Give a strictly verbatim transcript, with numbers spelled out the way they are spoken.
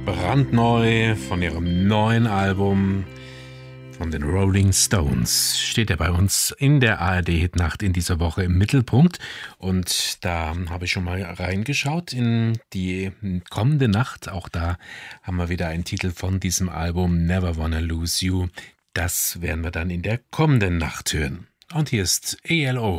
Brandneu von ihrem neuen Album von den Rolling Stones steht er bei uns in der A R D-Hitnacht in dieser Woche im Mittelpunkt. Und da habe ich schon mal reingeschaut in die kommende Nacht. Auch da haben wir wieder einen Titel von diesem Album, Never Wanna Lose You. Das werden wir dann in der kommenden Nacht hören. Und hier ist E L O.